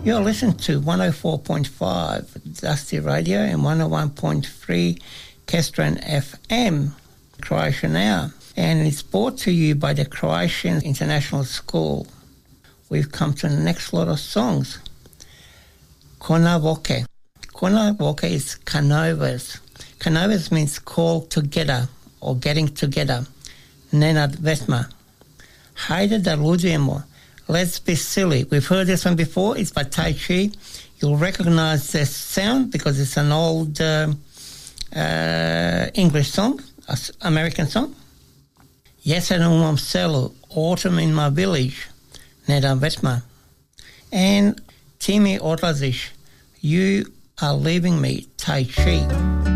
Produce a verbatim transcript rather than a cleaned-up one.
You're listening to one oh four point five Dusty Radio and one oh one point three Kestran F M, Croatia Now. And it's brought to you by the Croatian International School. We've come to the next lot of songs. Kona Voke. Kona Voke is Kanovas. Kanovas means call together or getting together. Nenad Vesma. Hajde da ludujemo. Let's be silly. We've heard this one before. It's by Tai Chi. You'll recognize this sound because it's an old uh, uh, English song, American song. Jesen u mom selu, Autumn in my village, Nenad Vesma. And Ti mi odlaziš, You are leaving me, Tai Chi.